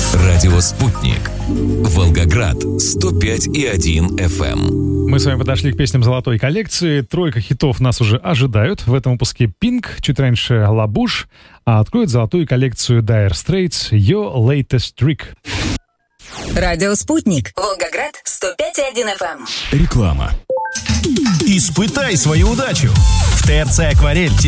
Радио «Спутник». Волгоград 105,1 FM. Мы с вами подошли к песням золотой коллекции. Тройка хитов нас уже ожидают. В этом выпуске Pink, чуть раньше La Bouche, а откроет золотую коллекцию Dire Straits Your Latest Trick. Радио «Спутник». Волгоград 105,1 FM. Реклама. Испытай свою удачу. В ТРЦ «Акварель»